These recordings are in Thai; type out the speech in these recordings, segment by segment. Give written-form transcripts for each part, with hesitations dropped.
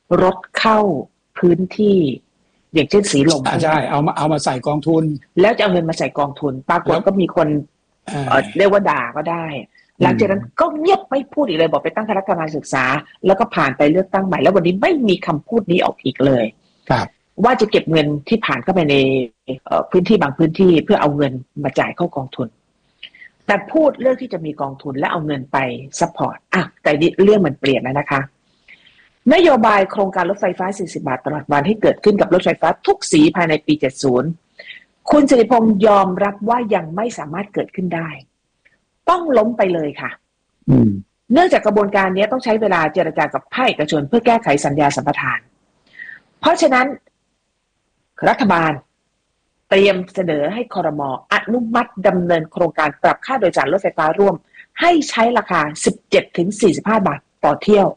รถเข้าพื้นที่อย่างเช่นสีลมใช่เอามาใส่กองทุนแล้วจะเอาเงินมาใส่กองทุนปรากฏก็มีคนเรียกว่าด่าก็ได้หลังจากนั้นก็เงียบไม่พูดอีกเลยบอกไปตั้งคณะกรรมการศึกษาแล้วก็ผ่านไปเลือกตั้งใหม่แล้ววันนี้ไม่มีคำพูดนี้ออกอีกเลยว่าจะเก็บเงินที่ผ่านเข้าไปในพื้นที่บางพื้นที่เพื่อเอาเงินมาจ่ายเข้ากองทุนแต่พูดเรื่องที่จะมีกองทุนและเอาเงินไปซัพพอร์ตแต่เรื่องมันเปลี่ยนแล้วนะคะนโยบายโครงการรถไฟฟ้า40 บาทตลอดวันที่เกิดขึ้นกับรถไฟฟ้าทุกสีภายในปี70คุณสิริพงษ์ยอมรับว่ายังไม่สามารถเกิดขึ้นได้ต้องล้มไปเลยค่ะเนื่องจากกระบวนการนี้ต้องใช้เวลาเจรจากับภาคเอกชนเพื่อแก้ไขสัญญาสัมปทานเพราะฉะนั้นรัฐบาลเตรียมเสนอให้ครม.อนุมัติดำเนินโครงการปรับค่าโดยสารรถไฟฟ้าร่วมให้ใช้ราคา 17-45 บาทต่อเที่ยว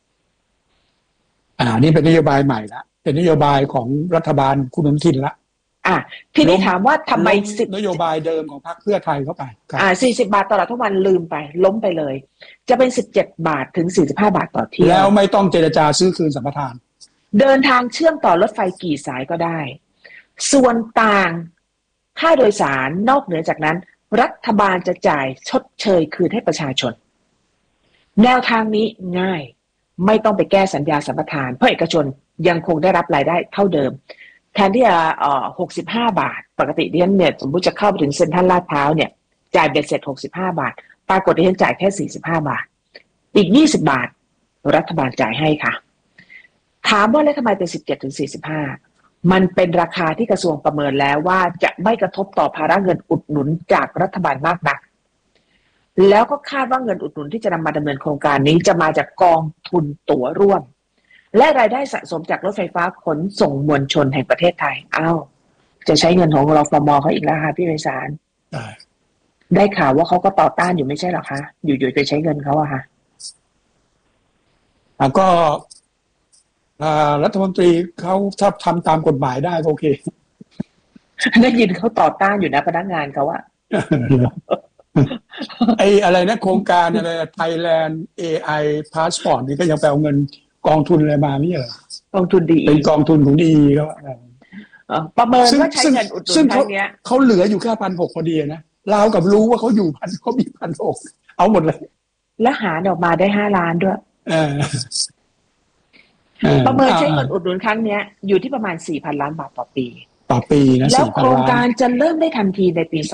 นี่เป็นนโยบายใหม่ละเป็นนโยบายของรัฐบาลคุณอนุทินละทีนี้ถามว่าทำไมนโยบายเดิมของพรรคเพื่อไทยเข้าไป 40 บาทตลอดทั้งวันลืมไปล้มไปเลยจะเป็น17 บาทถึง45 บาทต่อเที่ยวแล้วไม่ต้องเจรจาซื้อคืนสัมปทานเดินทางเชื่อมต่อรถไฟกี่สายก็ได้ส่วนต่างค่าโดยสารนอกเหนือจากนั้นรัฐบาลจะจ่ายชดเชยคืนให้ประชาชนแนวทางนี้ง่ายไม่ต้องไปแก้สัญญาสัมปทานเพราะเอกชนยังคงได้รับรายได้เท่าเดิมแทนที่จะ65 บาทปกติดิฉันเนี่ยสมมติจะเข้าไปถึงเซ็นทรัลลาดพร้าวเนี่ยจ่ายเบ็ดเสร็จ65 บาทปรากฏดิฉันจ่ายแค่45 บาทอีก20 บาทรัฐบาลจ่ายให้ค่ะถามว่าแล้วทำไมเป็น17-45มันเป็นราคาที่กระทรวงประเมินแล้วว่าจะไม่กระทบต่อภาระเงินอุดหนุนจากรัฐบาลมากนักแล้วก็คาดว่าเงินอุดหนุนที่จะนำมาดำเนินโครงการนี้จะมาจากกองทุนตั๋วร่วมและรายได้สะสมจากรถไฟฟ้าขนส่งมวลชนแห่งประเทศไทยจะใช้เงินของรฟม.เขาอีกแล้วค่ะพี่ไพศาลได้ข่าวว่าเขาก็ต่อต้านอยู่ไม่ใช่หรอคะอยู่ๆไปใช้เงินเขาอะค่ะก็รัฐมนตรีเขาถ้าทำตามกฎหมายได้โอเคได้ยินเขาต่อต้านอยู่นะพนักงานเขาอะอะไรนะโครงการอะไร Thailand AI Passport นี่ก็ยังไปเอาเงินกองทุนอะไรมาไม่ใช่เหรอกองทุนดีเป็นกองทุนของดีก็ประเมินว่าใช้เงินอุดหนุนครั้งนี้เขาเหลืออยู่แค่1,600พอดีนะเรากับรู้ว่าเขาอยู่เขามี1,600เอาหมดเลยและหารออกมาได้5 ล้านด้วยประเมินใช้เงินอุดหนุนครั้งนี้อยู่ที่ประมาณ 4,000 ล้านบาทต่อปีนะแล้วโครงการจะเริ่มได้ทันทีในปี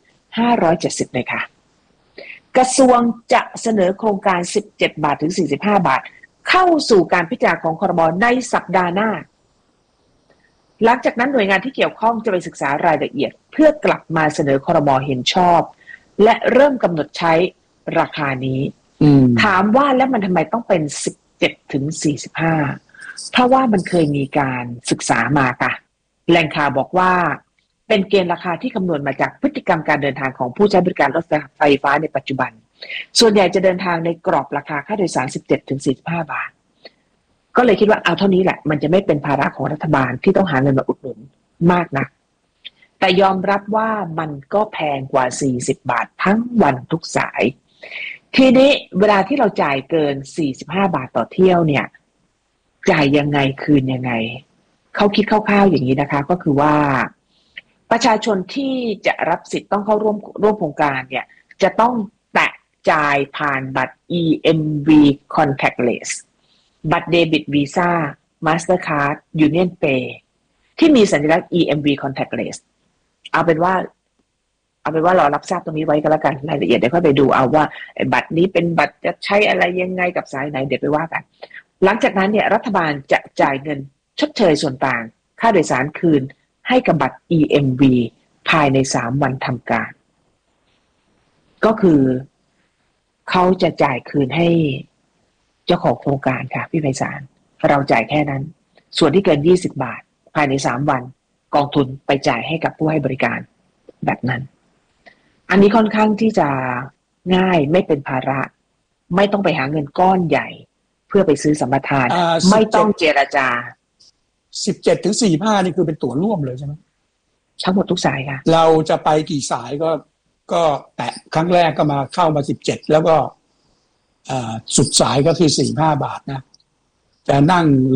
2570เลยค่ะกระทรวงจะเสนอโครงการ17 บาทถึง45 บาทเข้าสู่การพิจารณาของครม.ในสัปดาห์หน้าหลังจากนั้นหน่วยงานที่เกี่ยวข้องจะไปศึกษารายละเอียดเพื่อกลับมาเสนอครม.เห็นชอบและเริ่มกำหนดใช้ราคานี้ถามว่าแล้วมันทำไมต้องเป็น17ถึง45เพราะว่ามันเคยมีการศึกษามาค่ะแหล่งข่าวบอกว่าเป็นเกณฑ์ราคาที่คำนวณมาจากพฤติกรรมการเดินทางของผู้ใช้บริการรถไฟฟ้าในปัจจุบันส่วนใหญ่จะเดินทางในกรอบราคาค่าโดยสาร 17-45 บาทก็เลยคิดว่าเอาเท่านี้แหละมันจะไม่เป็นภาระของรัฐบาลที่ต้องหาเงินมาอุดหนุนมากนักแต่ยอมรับว่ามันก็แพงกว่า40 บาททั้งวันทุกสายทีนี้เวลาที่เราจ่ายเกิน45 บาทต่อเที่ยวเนี่ยจ่ายยังไงคืนยังไงเขาคิดคร่าวๆอย่างนี้นะคะก็คือว่าประชาชนที่จะรับสิทธิ์ต้องเข้าร่วมโครงการเนี่ยจะต้องแตะจ่ายผ่านบัตร EMV Contactless บัตรเดบิตวีซ่า Mastercard Union Pay ที่มีสัญลักษณ์ EMV Contactless เอาเป็นว่าเรารับทราบตรงนี้ไว้ก็แล้วกันรายละเอียดเดี๋ยวค่อยไปดูเอาว่าบัตรนี้เป็นบัตรจะใช้อะไรยังไงกับสายไหนเดี๋ยวไปว่ากันหลังจากนั้นเนี่ยรัฐบาลจะจ่ายเงินชดเชยส่วนต่างค่าโดยสารคืนให้กับบัตร EMV ภายใน3 วันทำการก็คือเขาจะจ่ายคืนให้เจ้าของโครงการค่ะพี่ไพศาลเราจ่ายแค่นั้นส่วนที่เกิน20 บาทภายใน3 วันกองทุนไปจ่ายให้กับผู้ให้บริการแบบนั้นอันนี้ค่อนข้างที่จะง่ายไม่เป็นภาระไม่ต้องไปหาเงินก้อนใหญ่เพื่อไปซื้อสัมปทานไม่ต้องเจรจา 17ถึง45นี่คือเป็นตั๋วร่วมเลยใช่ไหมทั้งหมดทุกสายค่ะเราจะไปกี่สายก็แตะครั้งแรกก็มาเข้ามา17แล้วก็สุดสายก็คือ45 บาทนะจะนั่ง